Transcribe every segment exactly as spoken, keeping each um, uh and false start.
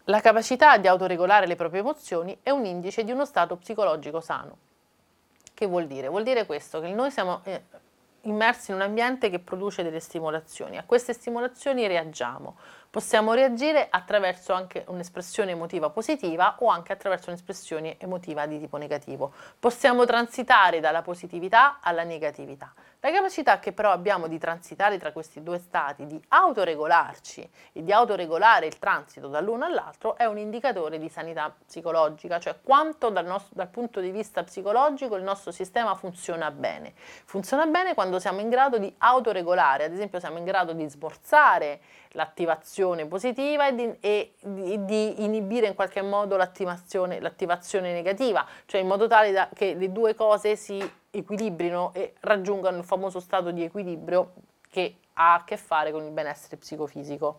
La capacità di autoregolare le proprie emozioni è un indice di uno stato psicologico sano. Che vuol dire? Vuol dire questo, che noi siamo eh, immersi in un ambiente che produce delle stimolazioni. A queste stimolazioni reagiamo. Possiamo reagire attraverso anche un'espressione emotiva positiva o anche attraverso un'espressione emotiva di tipo negativo. Possiamo transitare dalla positività alla negatività. La capacità che però abbiamo di transitare tra questi due stati, di autoregolarci e di autoregolare il transito dall'uno all'altro, è un indicatore di sanità psicologica, cioè quanto dal, nostro, dal punto di vista psicologico il nostro sistema funziona bene. Funziona bene quando siamo in grado di autoregolare, ad esempio siamo in grado di smorzare l'attivazione positiva e di, e di, di inibire in qualche modo l'attivazione, l'attivazione negativa, cioè in modo tale da, che le due cose si equilibrino e raggiungano il famoso stato di equilibrio che ha a che fare con il benessere psicofisico.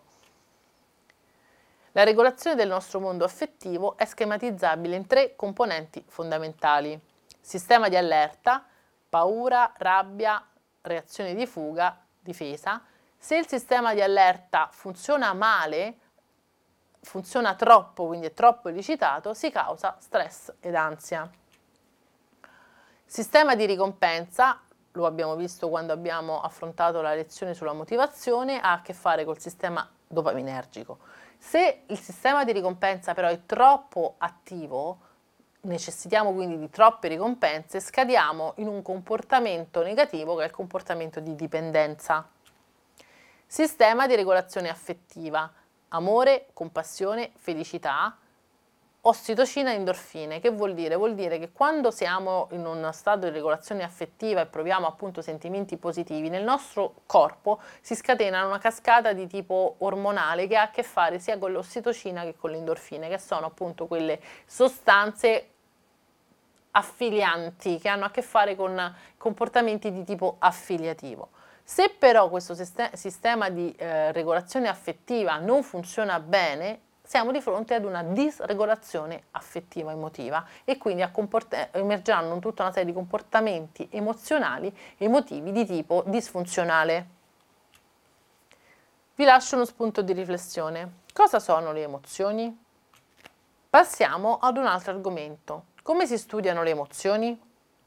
La regolazione del nostro mondo affettivo è schematizzabile in tre componenti fondamentali: sistema di allerta, paura, rabbia, reazione di fuga, difesa. Se il sistema di allerta funziona male, funziona troppo, quindi è troppo elicitato, si causa stress ed ansia. Sistema di ricompensa, lo abbiamo visto quando abbiamo affrontato la lezione sulla motivazione, ha a che fare col sistema dopaminergico. Se il sistema di ricompensa però è troppo attivo, necessitiamo quindi di troppe ricompense, scadiamo in un comportamento negativo che è il comportamento di dipendenza. Sistema di regolazione affettiva, amore, compassione, felicità, ossitocina e endorfine. Che vuol dire? Vuol dire che quando siamo in uno stato di regolazione affettiva e proviamo appunto sentimenti positivi, nel nostro corpo si scatena una cascata di tipo ormonale che ha a che fare sia con l'ossitocina che con le endorfine, che sono appunto quelle sostanze affilianti che hanno a che fare con comportamenti di tipo affiliativo. Se però questo sistema di eh, regolazione affettiva non funziona bene, siamo di fronte ad una disregolazione affettiva emotiva e quindi a emergeranno tutta una serie di comportamenti emozionali e emotivi di tipo disfunzionale. Vi lascio uno spunto di riflessione. Cosa sono le emozioni? Passiamo ad un altro argomento. Come si studiano le emozioni?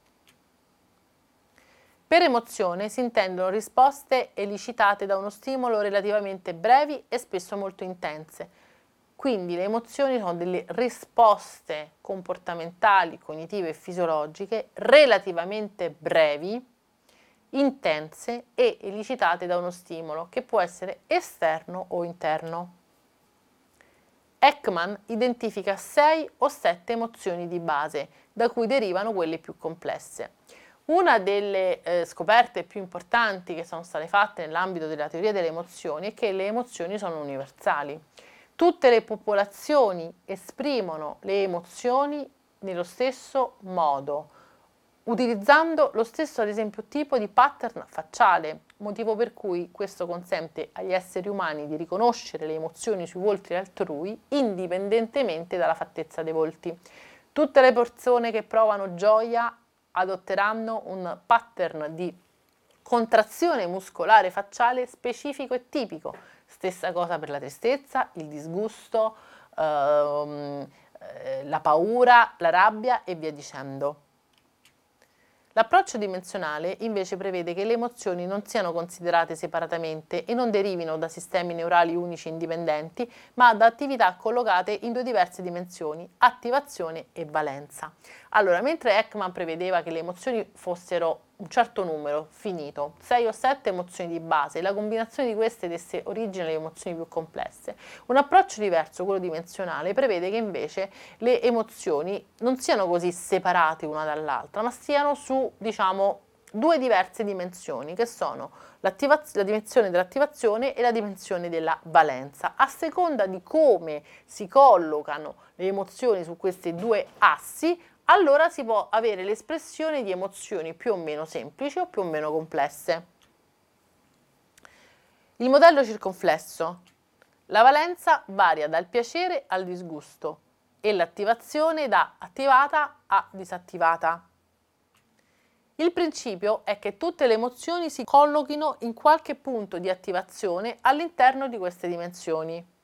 Per emozione si intendono risposte elicitate da uno stimolo relativamente brevi e spesso molto intense. Quindi le emozioni sono delle risposte comportamentali, cognitive e fisiologiche relativamente brevi, intense e elicitate da uno stimolo che può essere esterno o interno. Ekman identifica sei o sette emozioni di base, da cui derivano quelle più complesse. Una delle eh, scoperte più importanti che sono state fatte nell'ambito della teoria delle emozioni è che le emozioni sono universali. Tutte le popolazioni esprimono le emozioni nello stesso modo, utilizzando lo stesso, ad esempio, tipo di pattern facciale, motivo per cui questo consente agli esseri umani di riconoscere le emozioni sui volti altrui indipendentemente dalla fattezza dei volti. Tutte le persone che provano gioia adotteranno un pattern di contrazione muscolare facciale specifico e tipico. Stessa cosa per la tristezza, il disgusto, ehm, eh, la paura, la rabbia e via dicendo. L'approccio dimensionale invece prevede che le emozioni non siano considerate separatamente e non derivino da sistemi neurali unici indipendenti, ma da attività collocate in due diverse dimensioni, attivazione e valenza. Allora, mentre Ekman prevedeva che le emozioni fossero un certo numero, finito, sei o sette emozioni di base, la combinazione di queste desse origine alle emozioni più complesse, un approccio diverso, quello dimensionale, prevede che invece le emozioni non siano così separate una dall'altra, ma siano su, diciamo, due diverse dimensioni, che sono la dimensione dell'attivazione e la dimensione della valenza. A seconda di come si collocano le emozioni su questi due assi, allora si può avere l'espressione di emozioni più o meno semplici o più o meno complesse. Il modello circonflesso. La valenza varia dal piacere al disgusto e l'attivazione da attivata a disattivata. Il principio è che tutte le emozioni si collochino in qualche punto di attivazione all'interno di queste dimensioni.